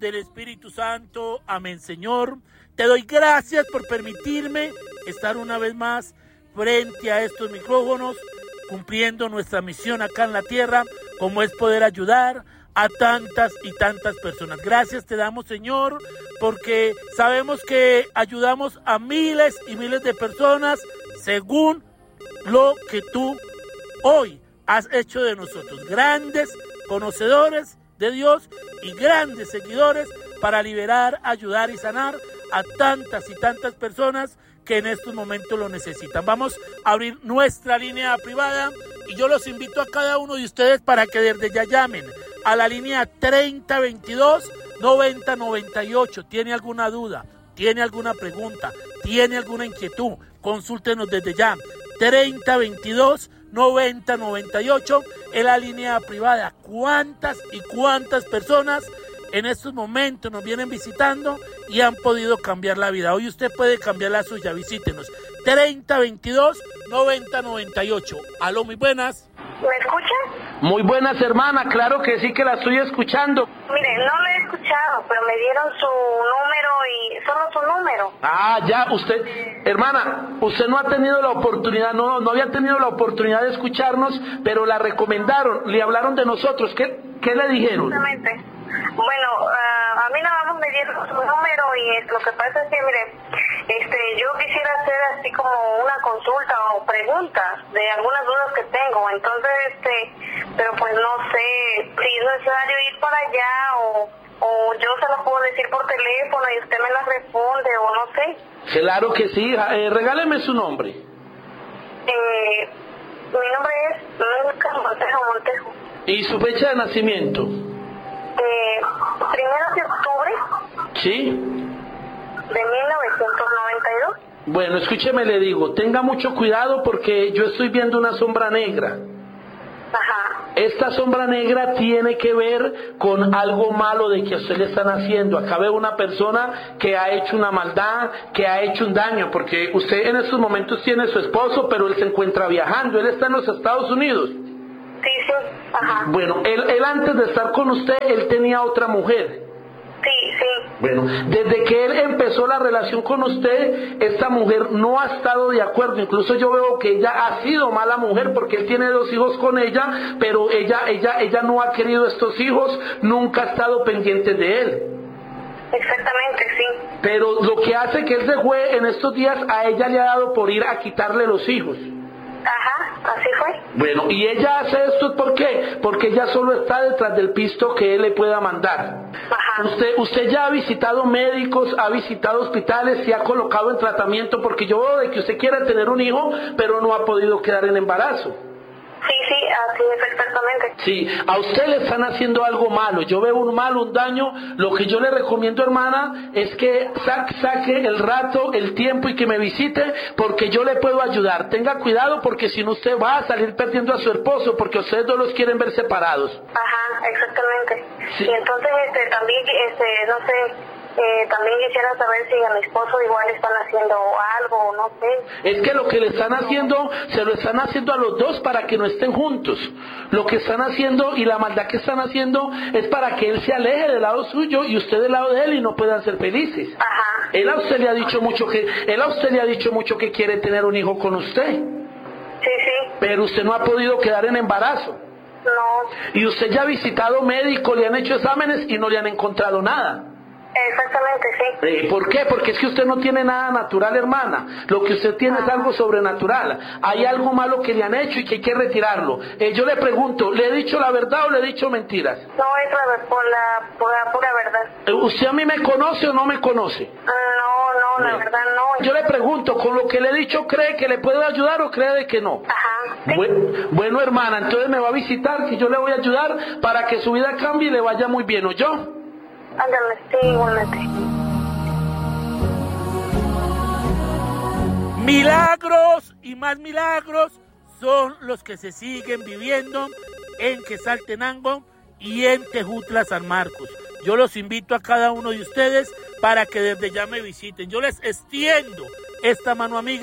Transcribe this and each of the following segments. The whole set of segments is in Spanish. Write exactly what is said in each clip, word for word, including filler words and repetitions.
del Espíritu Santo. Amén, Señor. Te doy gracias por permitirme estar una vez más frente a estos micrófonos, cumpliendo nuestra misión acá en la tierra, como es poder ayudar a tantas y tantas personas. Gracias te damos, Señor, porque sabemos que ayudamos a miles y miles de personas según lo que tú hoy has hecho de nosotros, grandes conocedores de Dios y grandes seguidores para liberar, ayudar y sanar a tantas y tantas personas que en estos momentos lo necesitan. Vamos a abrir nuestra línea privada y yo los invito a cada uno de ustedes para que desde ya llamen a la línea treinta veintidós noventa noventa y ocho. ¿Tiene alguna duda? ¿Tiene alguna pregunta? ¿Tiene alguna inquietud? Consúltenos desde ya. treinta veintidós noventa noventa y ocho en la línea privada. ¿Cuántas y cuántas personas en estos momentos nos vienen visitando y han podido cambiar la vida? Hoy usted puede cambiar la suya. Visítenos. treinta veintidós noventa noventa y ocho. Aló, muy buenas. ¿Me escuchan? Muy buenas, hermana, claro que sí que la estoy escuchando. Mire, no lo he escuchado, pero me dieron su número y solo su número. Ah, ya, usted, hermana, usted no ha tenido la oportunidad, no, no había tenido la oportunidad de escucharnos, pero la recomendaron, le hablaron de nosotros, ¿qué, qué le dijeron? Exactamente. Bueno, uh, a mí nada más me dieron su número y es, lo que pasa es que, mire, este, yo quisiera hacer así como una consulta o preguntas de algunas dudas que tengo, entonces, este, pero pues no sé si es necesario ir para allá o, o yo se lo puedo decir por teléfono y usted me las responde o no sé. Claro que sí, eh, regáleme su nombre. Eh, mi nombre es Mónica Montejo Montejo. ¿Y su fecha de nacimiento? Eh, primero de octubre. ¿Sí? De mil novecientos noventa y dos. Bueno, escúcheme, le digo, tenga mucho cuidado porque yo estoy viendo una sombra negra. Ajá. Esta sombra negra tiene que ver con algo malo de que a usted le están haciendo. Acá veo una persona que ha hecho una maldad, que ha hecho un daño, porque usted en estos momentos tiene su esposo, pero él se encuentra viajando, él está en los Estados Unidos. Sí, sí, ajá. Bueno, él, él antes de estar con usted, él tenía otra mujer. Sí, sí. Bueno, desde que él empezó la relación con usted, esta mujer no ha estado de acuerdo. Incluso yo veo que ella ha sido mala mujer porque él tiene dos hijos con ella, pero ella, ella, ella no ha querido estos hijos, nunca ha estado pendiente de él. Exactamente, sí. Pero lo que hace que él se fue en estos días, a ella le ha dado por ir a quitarle los hijos. Ajá, así fue. Bueno, y ella hace esto ¿por qué? Porque ella solo está detrás del pisto que él le pueda mandar. Ajá. Usted, usted ya ha visitado médicos, ha visitado hospitales, se ha colocado en tratamiento, porque yo veo de que usted quiere tener un hijo, pero no ha podido quedar en embarazo. Sí, sí, así es exactamente. Sí, a usted le están haciendo algo malo, yo veo un mal, un daño. Lo que yo le recomiendo, hermana, es que saque, saque el rato, el tiempo y que me visite, porque yo le puedo ayudar. Tenga cuidado porque si no usted va a salir perdiendo a su esposo, porque ustedes dos los quieren ver separados. Ajá, exactamente. Sí. Y entonces, este, también, este, no sé, eh, también quisiera saber si a mi esposo igual le están haciendo algo, no sé. Es que lo que le están haciendo, se lo están haciendo a los dos para que no estén juntos. Lo que están haciendo y la maldad que están haciendo es para que él se aleje del lado suyo y usted del lado de él y no puedan ser felices. Ajá. Él a usted le ha dicho mucho que, él a usted le ha dicho mucho que quiere tener un hijo con usted. Sí, sí. Pero usted no ha podido quedar en embarazo. No. Y usted ya ha visitado médicos, le han hecho exámenes y no le han encontrado nada. Exactamente, sí. Eh, ¿Por qué? Porque es que usted no tiene nada natural, hermana. Lo que usted tiene es algo sobrenatural. Hay algo malo que le han hecho y que hay que retirarlo. Eh, yo le pregunto, ¿le he dicho la verdad o le he dicho mentiras? No, es la, por la, por la pura verdad. Eh, ¿Usted a mí me conoce o no me conoce? No, no, la verdad no. Yo le pregunto, ¿con lo que le he dicho cree que le puedo ayudar o cree de que no? Ajá. ¿Sí? Bueno, bueno, hermana, entonces me va a visitar, que yo le voy a ayudar para que su vida cambie y le vaya muy bien, ¿o yo? Ándale, sí, igualmente. Milagros y más milagros son los que se siguen viviendo en Quetzaltenango y en Tejutla, San Marcos. Yo los invito a cada uno de ustedes para que desde ya me visiten. Yo les extiendo esta mano amiga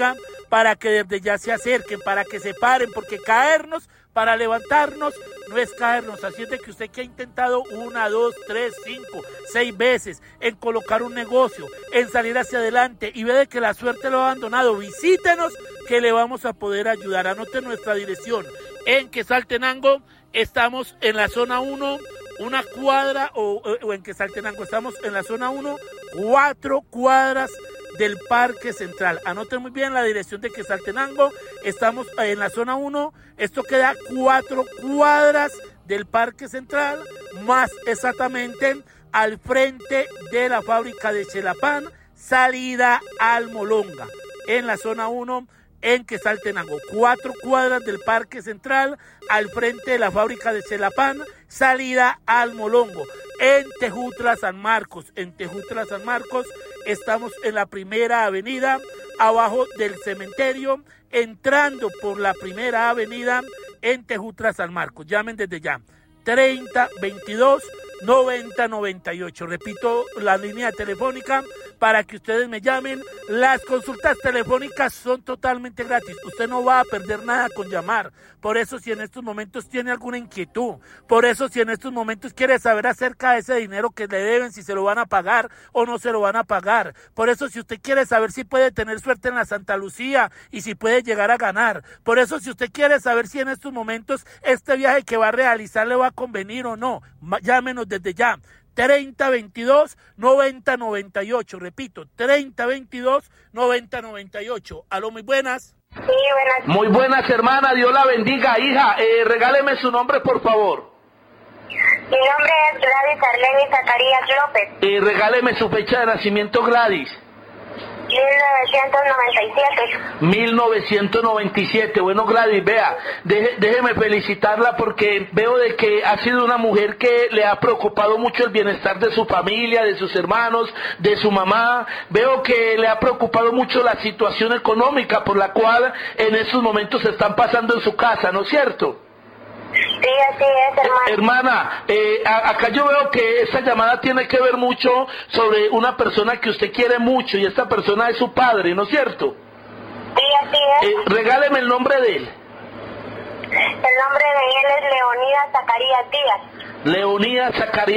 para que desde ya se acerquen, para que se paren, porque caernos para levantarnos no es caernos. Así es de que usted que ha intentado una, dos, tres, cinco, seis veces en colocar un negocio, en salir hacia adelante y ve de que la suerte lo ha abandonado, visítenos que le vamos a poder ayudar. Anote nuestra dirección en Quetzaltenango, estamos en la zona uno, una cuadra, o, o en Quetzaltenango, estamos en la zona uno, cuatro cuadras del Parque Central. Anoten muy bien la dirección de Quetzaltenango, estamos en la zona uno, esto queda cuatro cuadras del Parque Central, más exactamente al frente de la fábrica de Xelapán, salida Almolonga, en la zona uno, en Quetzaltenango, cuatro cuadras del Parque Central, al frente de la fábrica de Xelapán, salida Almolongo, en Tejutla, San Marcos. En Tejutla, San Marcos, estamos en la primera avenida, abajo del cementerio, entrando por la primera avenida en Tejutla, San Marcos. Llamen desde ya, treinta, veintidós, noventa, noventa y ocho. Repito la línea telefónica para que ustedes me llamen. Las consultas telefónicas son totalmente gratis. Usted no va a perder nada con llamar. Por eso, si en estos momentos tiene alguna inquietud, por eso si en estos momentos quiere saber acerca de ese dinero que le deben, si se lo van a pagar o no se lo van a pagar, por eso si usted quiere saber si puede tener suerte en la Santa Lucía y si puede llegar a ganar, por eso si usted quiere saber si en estos momentos este viaje que va a realizar le va a convenir o no, llámenos desde ya. treinta, veintidós, noventa, noventa y ocho. Repito, treinta, veintidós, noventa, noventa y ocho. Aló, muy buenas. Sí, buenas. Muy buenas, hermana, Dios la bendiga, hija. Eh, regáleme su nombre, por favor. Mi nombre es Gladys Arleni Zacarías López. Eh, regáleme su fecha de nacimiento, Gladys. mil novecientos noventa y siete. mil novecientos noventa y siete. Bueno, Gladys, vea, deje, déjeme felicitarla porque veo de que ha sido una mujer que le ha preocupado mucho el bienestar de su familia, de sus hermanos, de su mamá. Veo que le ha preocupado mucho la situación económica por la cual en estos momentos se están pasando en su casa, ¿no es cierto? Sí, así es, hermano. Hermana, eh, a, acá yo veo que esta llamada tiene que ver mucho sobre una persona que usted quiere mucho y esta persona es su padre, ¿no es cierto? Sí, así es. Eh, regáleme el nombre de él. El nombre de él es Leonidas Zacarías Díaz. Leonidas Zacarías.